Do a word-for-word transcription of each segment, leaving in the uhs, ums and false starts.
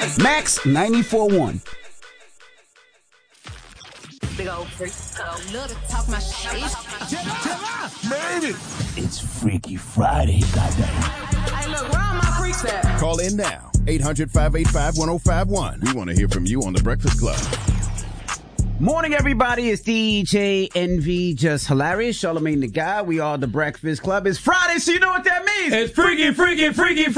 Max ninety-four point one. Big old freak. Love to talk my shit. Made it. It's Freaky Friday, goddamn. Hey, look, where are my freaks at? Call in now. eight hundred, five eight five, one oh five one. We want to hear from you on The Breakfast Club. Morning, everybody. It's D J Envy, just hilarious. Charlamagne the Guy. We are The Breakfast Club. It's Friday, so you know what that means. It's Freaky, Freaky, Freaky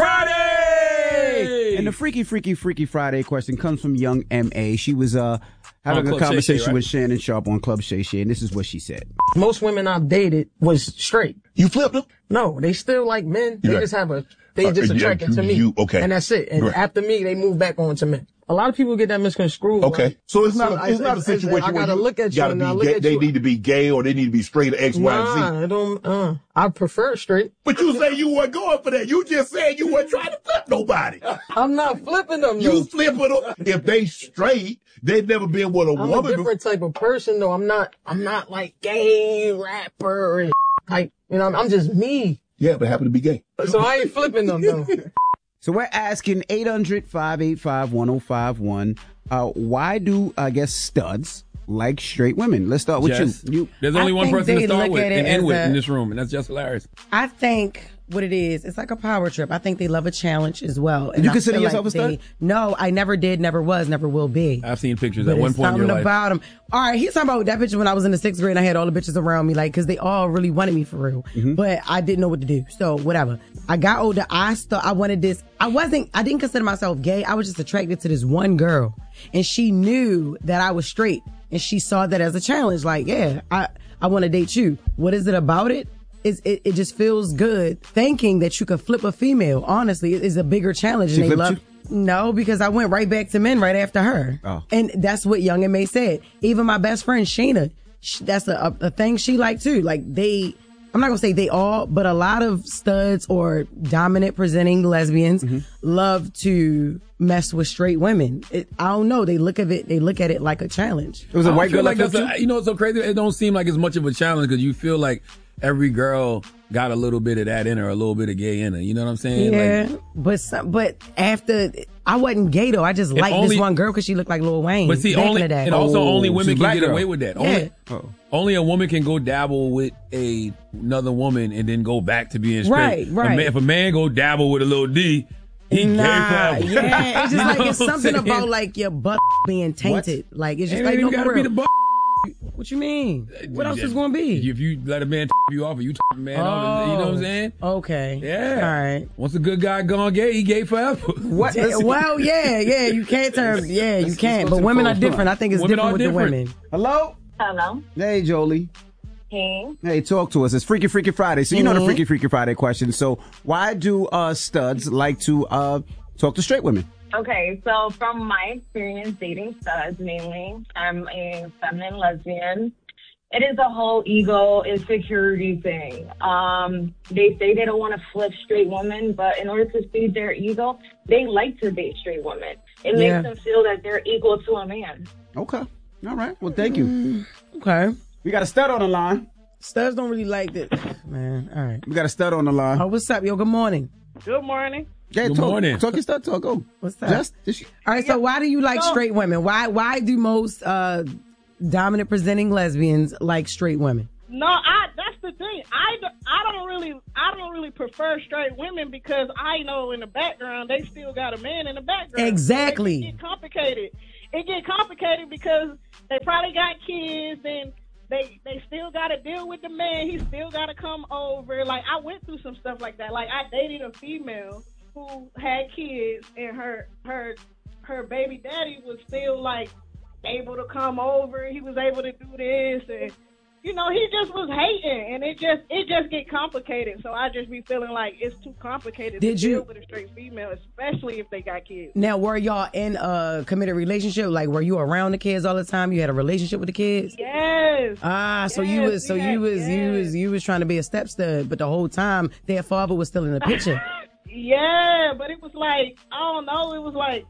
Friday! And the Freaky, Freaky, Freaky Friday question comes from young M A. She was uh having On a Club conversation Shay Shay, right? with Shannon Sharp on Club Shay Shay, and this is what she said. Most women I've dated was straight. You flipped them? No, they still like men. They You just right. have a, they Uh, just yeah, attracted you- to me. you- okay. And that's it. And Right. after me, they move back on to men. A lot of people get that misconstrued. Okay. Like, So it's not so a, it's I- not a it's- situation I where gotta you look at you gotta and I be look gay. at They you. need to be gay or they need to be straight or X, Y, and Z. Nah, I don't, uh, I prefer straight. But you say you weren't going for that. You just said you weren't trying to flip nobody. I'm not flipping them, You though. flipping them. If they straight, they've never been with a I'm a woman. different type of person, though. I'm not, I'm not like gay rapper and like, you know, I'm just me. Yeah, but happen to be gay. So I ain't flipping them, though. So we're asking eight hundred, five eight five, one oh five one, uh, why do, I guess, studs like straight women? Let's start with Jess, you. you. There's only I one think person they to start look with at it and end as with a- in this room, and that's just hilarious. I think what it is, it's like a power trip. I think they love a challenge as well. And you I consider feel yourself like a stud? they- No, I never did, never was, never will be. I've seen pictures But at one it's point in your something life. about him. All right, he's talking about that picture when I was in the sixth grade and I had all the bitches around me, like, because they all really wanted me for real. Mm-hmm. But I didn't know what to do. So, whatever. I got older. I thought I wanted this. I wasn't, I didn't consider myself gay. I was just attracted to this one girl. And she knew that I was straight. And she saw that as a challenge. Like, yeah, I, I want to date you. What is it about it? It's, it, it just feels good thinking that you could flip a female. Honestly, it is a bigger challenge. She and they flipped love. No, because I went right back to men right after her. Oh. And that's what Young and May said. Even my best friend, Sheena, sh that's a, a, a thing she liked too. Like they, I'm not going to say they all, but a lot of studs or dominant presenting lesbians Mm-hmm. love to mess with straight women. It, I don't know. They look at it, they look at it like a challenge. It was a I white feel girl like that that's flipped a, you know what's so crazy? It don't seem like it's much of a challenge because you feel like every girl got a little bit of that in her, a little bit of gay in her. You know what I'm saying? Yeah, Like, but some, but after I wasn't gay though. I just liked only- this one girl because she looked like Lil Wayne. but see, back only in the day. and also Oh, only she's women a can black get girl. away with that. Yeah. Only, Oh. only a woman can go dabble with a another woman and then go back to being straight. Right, A right. man- if a man go dabble with a little D, he Nah, gay forever. yeah, it's just You like know it's what I'm something saying? about like your butt being tainted. Like it's just Ain't like even no gotta for be real. the butt. What you mean? What else is going to be? If you let a man you off, or you a man off, you know what I'm saying? Okay. Yeah. All right. Once a good guy gone gay, he gay forever. What? Yeah, well, yeah, yeah, you can't turn. Yeah, you can't. go But to the women phones. are different. I think it's Women different are with different. the women. Hello? Hello. Hey, Jolie. Hey. Hey, talk to us. It's Freaky Freaky Friday. So you know the Freaky Freaky Friday question. So why do uh, studs like to uh, talk to straight women? Okay, so from my experience dating studs mainly, I'm a feminine lesbian. It is a whole ego insecurity thing. Um, they say they don't want to flip straight women, but in order to feed their ego, they like to date straight women. It Yeah. makes them feel that they're equal to a man. Okay. All right. Well, thank you. Okay. We got a stud on the line. Studs don't really like this, man. All right. We got a stud on the line. Oh, what's up, yo? Good morning. Good morning. Yeah, Good talk, morning. Talk your stud talk. Go. What's up? Just, just, All right. So why do you like So- straight women? Why why do most uh, dominant presenting lesbians like straight women? No, I. That's the thing. I, d- I don't really I don't really prefer straight women because I know in the background they still got a man in the background. Exactly. So it get complicated. It get complicated because they probably got kids and they they still got to deal with the man. He still got to come over. Like I went through some stuff like that. Like I dated a female who had kids and her her her baby daddy was still like able to come over. He was able to do this and. You know, he just was hating, and it just it just get complicated. So I just be feeling like it's too complicated Did to you- deal with a straight female, especially if they got kids. Now, were y'all in a committed relationship? Like, were you around the kids all the time? You had a relationship with the kids? Yes. Ah, so you Yes, was so we you had- was you yes. was you was trying to be a step stud, but the whole time their father was still in the picture. Yeah, but it was like I don't know. It was like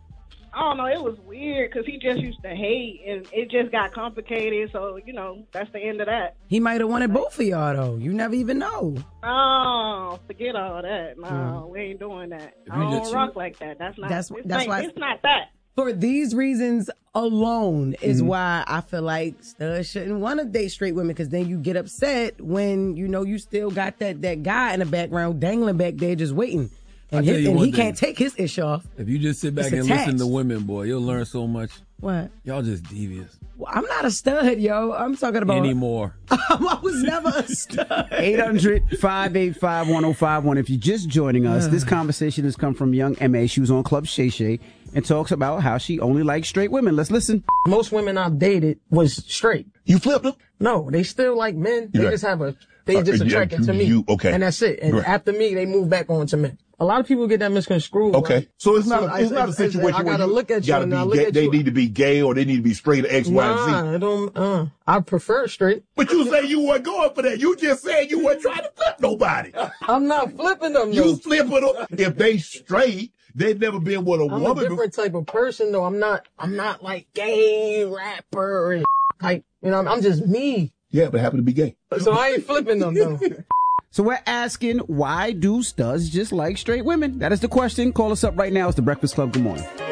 I don't know, it was weird because he just used to hate and it just got complicated. So, you know, that's the end of that. He might have wanted both of y'all, though. You never even know. Oh, forget all that. No, Mm. we ain't doing that. If I you don't just- rock like that. That's not, That's- this that's ain't- why- it's not that. For these reasons alone is Mm-hmm. why I feel like studs shouldn't want to date straight women, because then you get upset when, you know, you still got that, that guy in the background dangling back there just waiting. I And, tell his, you and one he thing. can't take his ish off. If you just sit back It's and listen attached. to women, boy, you'll learn so much. What? Y'all just devious Well, I'm not a stud, yo. I'm talking about. anymore. I was never a stud. eight hundred, five eight five, one oh five one. If you're just joining us, this conversation has come from young M A. She was on Club Shay Shay and talks about how she only likes straight women. Let's listen. Most women I've dated was straight. You flipped them? No, they still like men. They Right. just have a, they Uh, just yeah, attracted to me. you- okay. And that's it. And Right. after me, they move back on to men. A lot of people get that misconstrued. Okay. Like, So it's not a, I- it's not a situation I where gotta you look at you gotta and be I look gay, at they you. need to be gay or they need to be straight X, Y, and Z. Nah, I don't, uh, I prefer straight. But you say you weren't going for that. You just said you weren't trying to flip nobody. I'm not flipping them, You though. flipping them. If they straight, they've never been with a I'm a woman. different type of person, though. I'm not, I'm not like gay rapper and type, you know, I'm just me. Yeah, but happen to be gay. So I ain't flipping them, though. So we're asking, why do studs just like straight women? That is the question. Call us up right now. It's the Breakfast Club. Good morning.